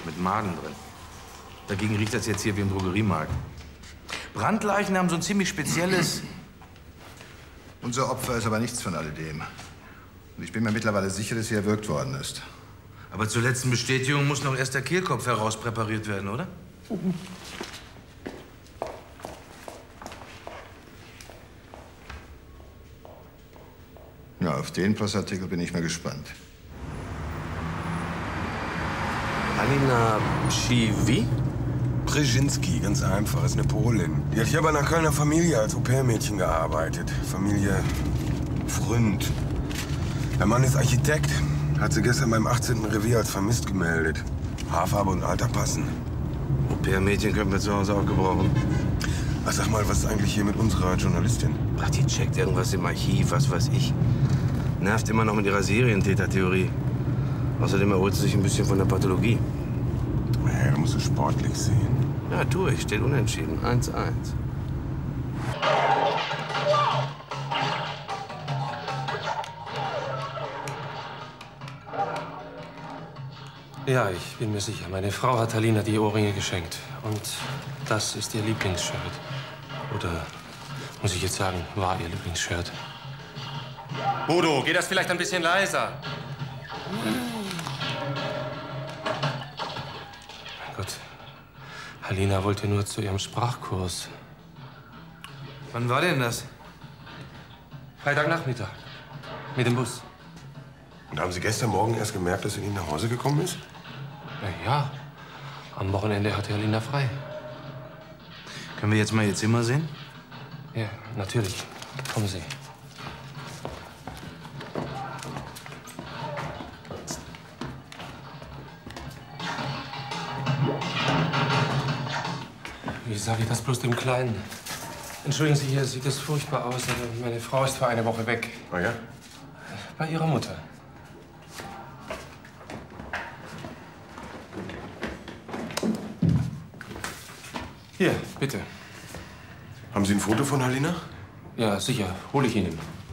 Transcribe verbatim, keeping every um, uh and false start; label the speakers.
Speaker 1: mit Maden drin. Dagegen riecht das jetzt hier wie im Drogeriemarkt. Brandleichen haben so ein ziemlich spezielles...
Speaker 2: Unser Opfer ist aber nichts von alledem. Und ich bin mir mittlerweile sicher, dass sie erwürgt worden ist.
Speaker 1: Aber zur letzten Bestätigung muss noch erst der Kehlkopf herauspräpariert werden, oder?
Speaker 2: Ja, auf den Pressartikel bin ich mal gespannt.
Speaker 1: Halina Pschiwi?
Speaker 3: Brzezinski, ganz einfach, ist eine Polin. Die hat hier bei einer Kölner Familie als Au-pair-Mädchen gearbeitet. Familie Fründ. Der Mann ist Architekt. Hat sie gestern beim achtzehnten Revier als vermisst gemeldet. Haarfarbe und Alter passen.
Speaker 1: Au-pair-Mädchen können wir zu Hause auch gebrauchen.
Speaker 3: Ach, sag mal, was ist eigentlich hier mit unserer Journalistin?
Speaker 1: Ach, die checkt irgendwas im Archiv, was weiß ich. Nervt immer noch mit ihrer Serientäter-Theorie. Außerdem erholt sie sich ein bisschen von der Pathologie.
Speaker 3: Hey, da musst du sportlich sehen.
Speaker 1: Ja, tu ich. Steht unentschieden. eins eins.
Speaker 4: Ja, ich bin mir sicher. Meine Frau hat Halina die Ohrringe geschenkt. Und das ist ihr Lieblingsshirt. Oder, muss ich jetzt sagen, war ihr Lieblingsshirt. Bodo, geht das vielleicht ein bisschen leiser? Mein Gott. Halina wollte nur zu ihrem Sprachkurs.
Speaker 1: Wann war denn das?
Speaker 4: Freitagnachmittag. Mit dem Bus.
Speaker 3: Und haben Sie gestern Morgen erst gemerkt, dass sie nicht nach Hause gekommen ist?
Speaker 4: Na ja, am Wochenende hatte Halina frei.
Speaker 1: Können wir jetzt mal ihr Zimmer sehen?
Speaker 4: Ja, natürlich. Kommen Sie. Wie sage ich das bloß dem Kleinen? Entschuldigen Sie, hier sieht es furchtbar aus, aber meine Frau ist für eine Woche weg.
Speaker 3: Oh ja?
Speaker 4: Bei ihrer Mutter. Hier, bitte.
Speaker 3: Haben Sie ein Foto von Halina?
Speaker 4: Ja, sicher. Hol ich Ihnen.